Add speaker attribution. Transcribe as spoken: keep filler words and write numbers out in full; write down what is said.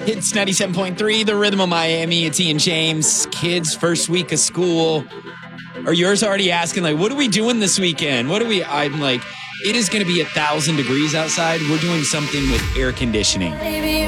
Speaker 1: It's ninety-seven point three, The Rhythm of Miami. It's Ian James. Kids, first week of school. Are yours already asking, like, what are we doing this weekend? What are we? I'm like, it is going to be a thousand degrees outside. We're doing something with air conditioning.